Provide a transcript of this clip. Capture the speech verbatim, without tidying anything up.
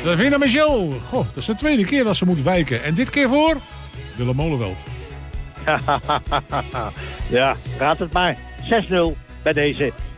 Davina Michel. Goh, dat is de tweede keer dat ze moet wijken. En dit keer voor Willem Molenveld. Ja, raad het maar. zes nul bij deze.